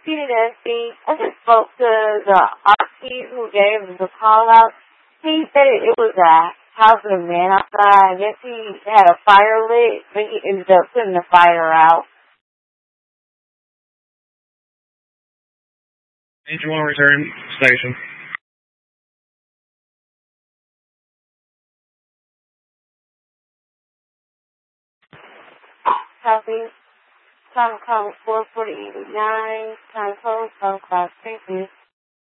Nancy. I just spoke to the RP who gave the call out. He said it was a house of a man outside. I guess he had a fire lit, but he ended up putting the fire out. Angel 1 return station. Copy. Time code 449. Time code 553.